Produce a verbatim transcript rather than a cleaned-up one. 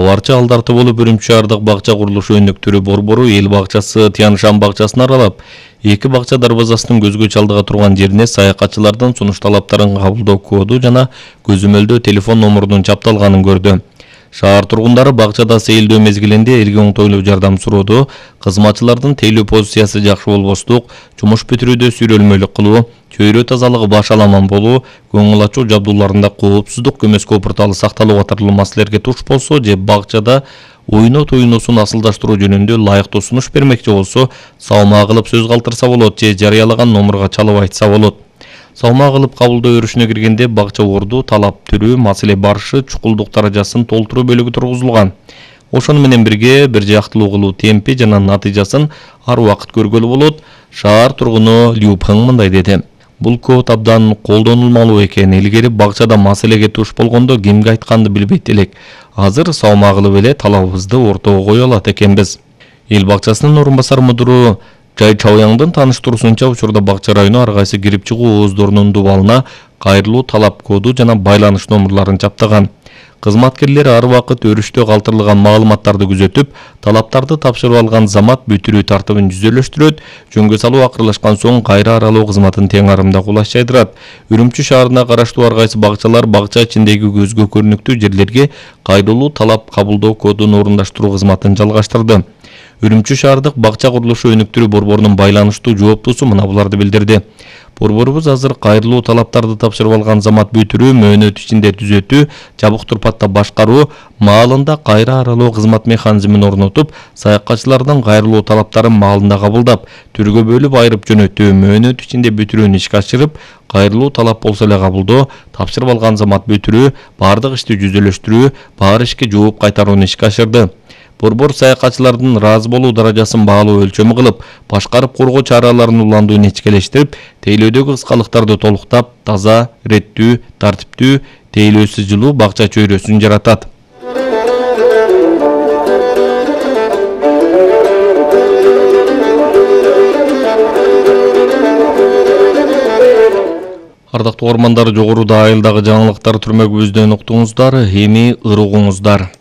Кабарчы алдарты болуп Үрүмчү шаардык бакча курулушу өнөктөрү борбору эл бакчасы Тяншан бакчасын аралап, эки бакча дарбазасынын көзгө чалдыга турган жерине саякатчылардын сунуш талаптарын кабылдоо коду жана көзөмөлдөө телефон номурунун чапталганын көрдү. Шаар тургундары бакчада сейилдөө мезгилинде элге оңтойлуу жардам сурооду, кызматчылардын тейлөө позициясы жакшы болбостук, жумуш бүтүрүүдө сүрөлмөлүк кылуу, чөйрө тазалыгы башаламан болуу, көңүл ачуу жабдууларында коопсуздук көмөскө порталы сакталуу катарлуу маселелерге туш болсо же бакчада ойнот оюнусун асылдаштыруу жөнүндө ылайыктуу сунуш бермекчи болсо, салма кылып сөз калтырса болот же жарыялаган номурга чалып айтса болот. Салма кылып кабылдоо өрүшүнө киргенде бакча орду, талап түрүү, маселе барышы, чукулдук даражасын толтуруу бөлүгү тургузулган. Ошону менен бирге бир жактылуу кылуу темпи жана натыйжасын ар убакыт көргөлү болот. Шаар тургуну Лю Пeng мындай деди. Бул код абдан колдонулмалуу экен. Илгери бакчада маселеге туш болгондо кимге айтканды билбейт элек. Азыр салма кылып эле талабыбызды ортого кое алат экенбиз. Эл бакчасынын орун басар мудуру Жай Чаояңдын тааныштыруусунча, учурда бакча району ар кайсы кирип чыгуу ооздорунун дубалына кайрылуу талап коду жана байланыш номурларын чаптаган. Кызматкерлер ар убакыт өрүштө калтырылган маалыматтарды күзөтүп, талаптарды тапшырып алган замат бүтүрүү тартыбын жүзөлөштүрөт, жөнгө салуу акырлашкан соң кайра аралоо кызматын тең арымда кулаш жайдырат. Үрүмчү шаарына караштуу ар кайсы бакчалар бакча ичиндеги көзгө көрүнүктүү жерлерге кайрылуу талап кабылдоо кодун орундаштыруу кызматын жалгаштырды. Үрүмчү шаардык бакча курулушу өнүктүрүү борборунун байланыштуу жооптуусу мына буларды билдирди. Борборубуз азыр кайрылуу талаптарды тапшырып алган замат бүтүрүү, мөөнөт ичинде түзөтүү, жабык турпатта башкаруу, маалында кайра аралоо кызмат механизмин орнотуп, саякатчылардын кайрылуу талаптарын маалында кабылдап, түргө бөлүп айырып жөнөтүү, мөөнөт ичинде бүтүрүүнү ишке ашырып, кайрылуу талап болсо эле кабылдоо, тапшырып алган замат бүтүрүү, бардык ишти жүзөлөштүрүү, баары ишке жооп кайтарууну ишке ашырды. Борбор саякатчылардын ыраазы болуу даражасын баалуу өлчөмү кылып, башкарып коргоо чараларынын уландууну ичкелештирип, тейлөөдөгү кыскалыктарды толуктап, таза, иреттүү, тартиптүү, тейлөөсүз жылуу бакча чөйрөсүн жаратат. Ардактуу угармандар, жогоруда айылдагы жаңылыктар түрмөгүбүздөн уктуңуздар, эми ырыгуңуздар.